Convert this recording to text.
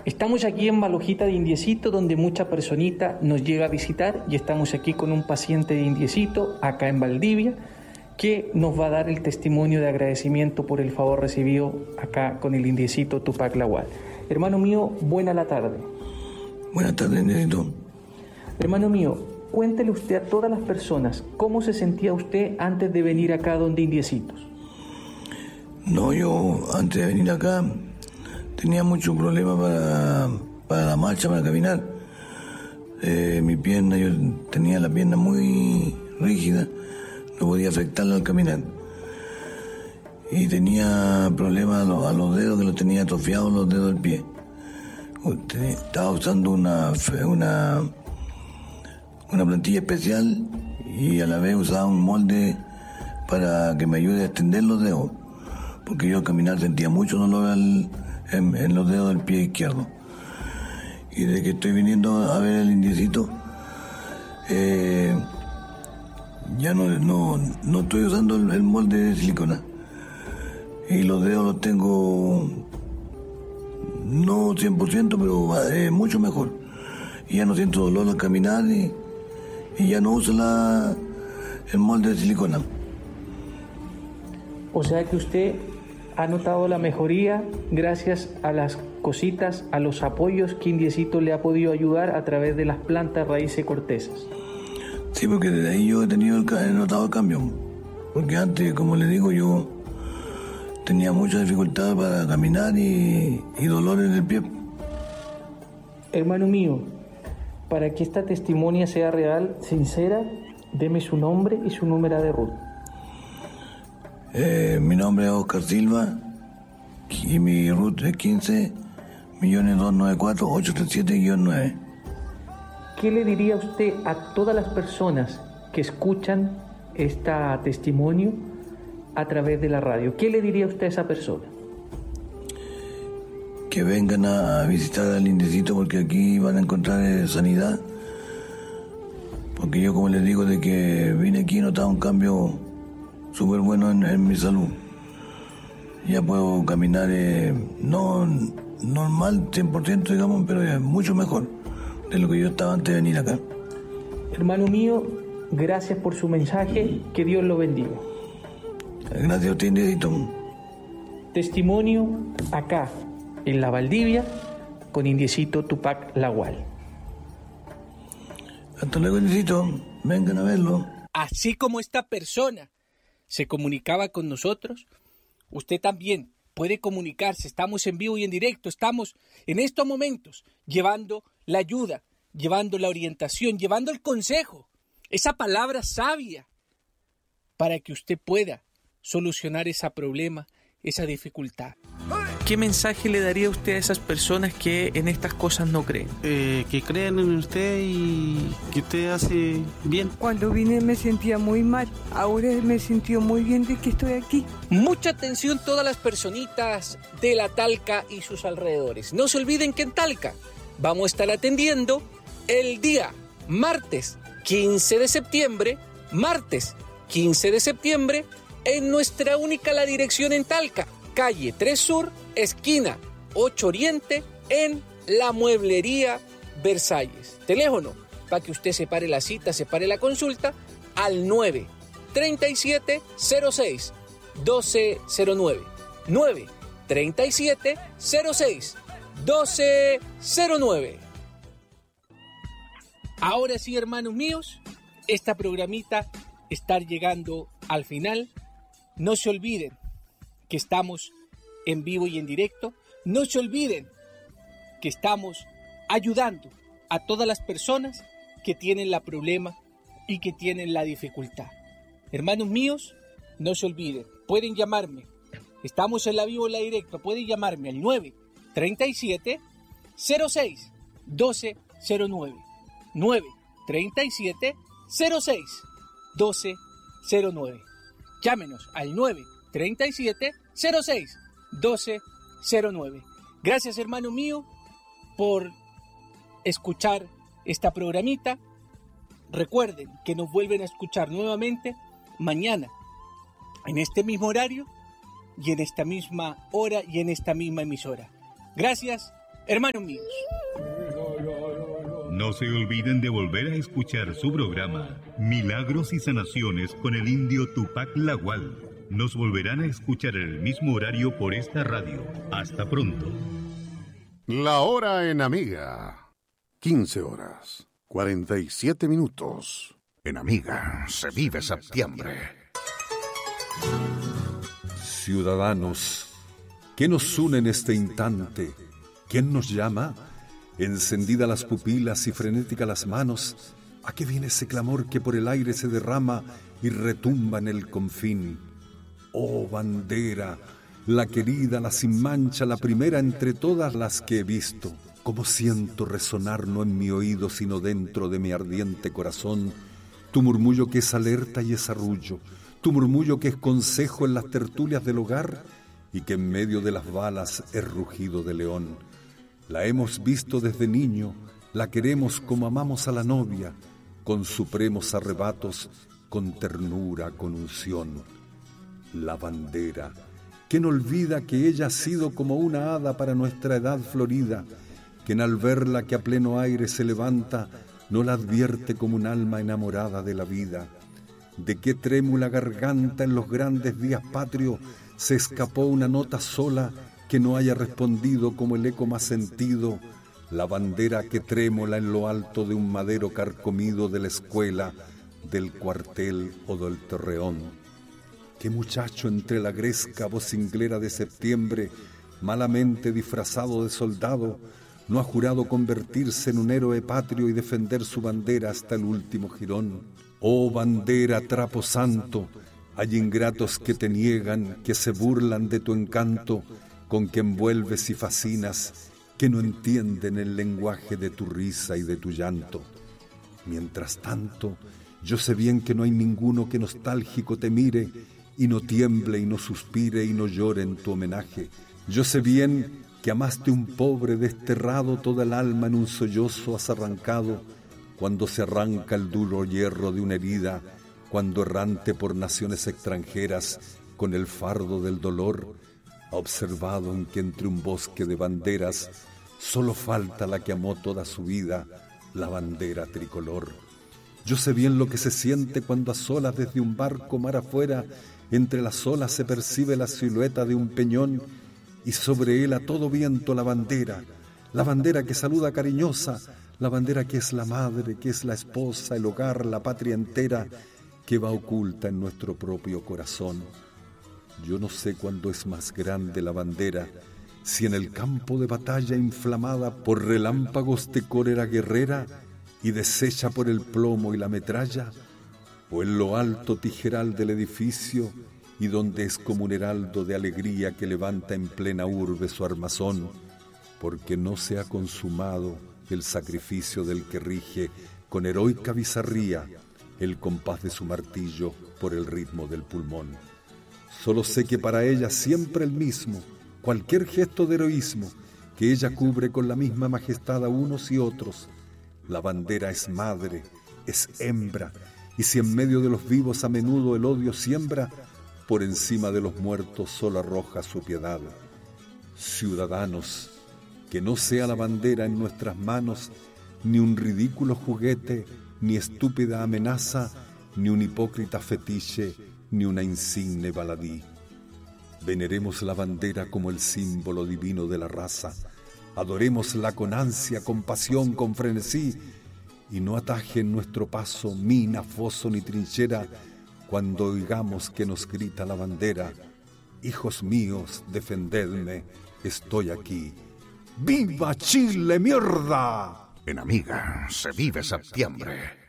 Estamos aquí en Malojita de Indiecito, donde mucha personita nos llega a visitar, y estamos aquí con un paciente de Indiecito, acá en Valdivia, que nos va a dar el testimonio de agradecimiento por el favor recibido acá con el Indiecito Tupac Lawal. Hermano mío, buena la tarde. Buenas tardes, Indiecito. Hermano mío, cuéntele usted a todas las personas cómo se sentía usted antes de venir acá donde Indiecitos. No, yo antes de venir acá tenía muchos problemas para la marcha, para caminar. Mi pierna, yo tenía la pierna muy rígida, no podía afectarla al caminar. Y tenía problemas a los dedos, que los tenía atrofiados los dedos del pie. Estaba usando una plantilla especial y a la vez usaba un molde para que me ayude a extender los dedos, porque yo al caminar sentía mucho dolor en los dedos del pie izquierdo. Y desde que estoy viniendo a ver el Indiecito, ya no estoy usando el molde de silicona. Y los dedos los tengo, no 100%, pero mucho mejor. Y ya no siento dolor al caminar y ya no uso el molde de silicona. O sea que usted ha notado la mejoría gracias a las cositas, a los apoyos que Indiecito le ha podido ayudar a través de las plantas, raíces, cortezas. Sí, porque desde ahí yo he notado el cambio. Porque antes, como le digo, yo tenía mucha dificultad para caminar y dolor en el pie. Hermano mío, para que esta testimonia sea real, sincera, deme su nombre y su número de RUT. Mi nombre es Oscar Silva y mi RUT es 15.294.837-9. ¿Qué le diría usted a todas las personas que escuchan este testimonio a través de la radio? ¿Qué le diría usted a esa persona? Que vengan a visitar al Indiecito, porque aquí van a encontrar sanidad. Porque yo, como les digo, de que vine aquí he notado un cambio súper bueno en mi salud. Ya puedo caminar, no normal 100%, digamos, pero es mucho mejor de lo que yo estaba antes de venir acá. Hermano mío, gracias por su mensaje, que Dios lo bendiga. Gracias a usted, Indiecito. Testimonio acá, en la Valdivia, con Indiecito Tupac Lawal. Hasta luego, Indiecito. Vengan a verlo. Así como esta persona se comunicaba con nosotros, usted también puede comunicarse. Estamos en vivo y en directo, estamos en estos momentos llevando la ayuda, llevando la orientación, llevando el consejo, esa palabra sabia para que usted pueda solucionar ese problema, esa dificultad. ¿Qué mensaje le daría usted a esas personas que en estas cosas no creen? Que crean en usted y que usted hace bien. Cuando vine me sentía muy mal, ahora me sintió muy bien de que estoy aquí. Mucha atención todas las personitas de la Talca y sus alrededores. No se olviden que en Talca vamos a estar atendiendo el día martes 15 de septiembre, en nuestra única la dirección en Talca, calle 3 Sur, esquina 8 Oriente, en la Mueblería Versalles. Teléfono para que usted separe la cita, separe la consulta al 937-06-1209. 937-06-1209. Ahora sí, hermanos míos, esta programita está llegando al final. No se olviden que estamos en vivo y en directo. No se olviden que estamos ayudando a todas las personas que tienen el problema y que tienen la dificultad. Hermanos míos, no se olviden, pueden llamarme. Estamos en la vivo y en la directo. Pueden llamarme al 937-06-1209. 937-06-1209. Llámenos al 937-06-1209. Gracias, hermano mío, por escuchar esta programita. Recuerden que nos vuelven a escuchar nuevamente mañana, en este mismo horario y en esta misma hora y en esta misma emisora. Gracias Hermanos míos, no se olviden de volver a escuchar su programa Milagros y Sanaciones con el indio Tupac Lagual. Nos volverán a escuchar en el mismo horario por esta radio. Hasta pronto. La hora en Amiga. 15 horas, 47 minutos. En Amiga se vive septiembre. Ciudadanos, ¿qué nos une en este instante? ¿Quién nos llama? Encendidas las pupilas y frenéticas las manos, ¿a qué viene ese clamor que por el aire se derrama y retumba en el confín? Oh bandera, la querida, la sin mancha, la primera entre todas las que he visto. Cómo siento resonar no en mi oído sino dentro de mi ardiente corazón, tu murmullo que es alerta y es arrullo, tu murmullo que es consejo en las tertulias del hogar y que en medio de las balas es rugido de león. La hemos visto desde niño, la queremos como amamos a la novia, con supremos arrebatos, con ternura, con unción. La bandera, ¿quién olvida que ella ha sido como una hada para nuestra edad florida? Quien al verla que a pleno aire se levanta, no la advierte como un alma enamorada de la vida. De qué trémula garganta en los grandes días patrios se escapó una nota sola que no haya respondido como el eco más sentido, la bandera que trémola en lo alto de un madero carcomido de la escuela, del cuartel o del torreón. Qué muchacho entre la gresca vocinglera de septiembre, malamente disfrazado de soldado, no ha jurado convertirse en un héroe patrio y defender su bandera hasta el último jirón. Oh bandera, trapo santo, hay ingratos que te niegan, que se burlan de tu encanto, con que envuelves y fascinas, que no entienden el lenguaje de tu risa y de tu llanto. Mientras tanto, yo sé bien que no hay ninguno que nostálgico te mire, y no tiemble y no suspire y no llore en tu homenaje. Yo sé bien que amaste un pobre desterrado toda el alma en un sollozo has arrancado, cuando se arranca el duro hierro de una herida, cuando errante por naciones extranjeras, con el fardo del dolor, ha observado en que entre un bosque de banderas solo falta la que amó toda su vida, la bandera tricolor. Yo sé bien lo que se siente cuando a solas desde un barco mar afuera, entre las olas se percibe la silueta de un peñón y sobre él a todo viento la bandera que saluda cariñosa, la bandera que es la madre, que es la esposa, el hogar, la patria entera, que va oculta en nuestro propio corazón. Yo no sé cuándo es más grande la bandera, si en el campo de batalla inflamada por relámpagos de cólera guerrera y deshecha por el plomo y la metralla, o en lo alto tijeral del edificio y donde es como un heraldo de alegría que levanta en plena urbe su armazón, porque no se ha consumado el sacrificio del que rige con heroica bizarría el compás de su martillo por el ritmo del pulmón. Solo sé que para ella siempre el mismo, cualquier gesto de heroísmo, que ella cubre con la misma majestad a unos y otros. La bandera es madre, es hembra, y si en medio de los vivos a menudo el odio siembra, por encima de los muertos solo arroja su piedad. Ciudadanos, que no sea la bandera en nuestras manos ni un ridículo juguete, ni estúpida amenaza, ni un hipócrita fetiche, ni una insigne baladí. Veneremos la bandera como el símbolo divino de la raza, adorémosla con ansia, con pasión, con frenesí, y no ataje en nuestro paso mina, foso ni trinchera, cuando oigamos que nos grita la bandera: hijos míos, defendedme, estoy aquí. ¡Viva Chile, mierda! En Amiga se vive septiembre.